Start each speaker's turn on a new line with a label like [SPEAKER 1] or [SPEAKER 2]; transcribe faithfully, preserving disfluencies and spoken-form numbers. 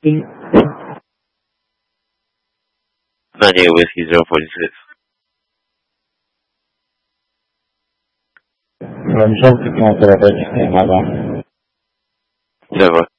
[SPEAKER 1] ninety-eight Whiskey zero forty-six.
[SPEAKER 2] La misión que tengo que repente, nada.
[SPEAKER 1] Never.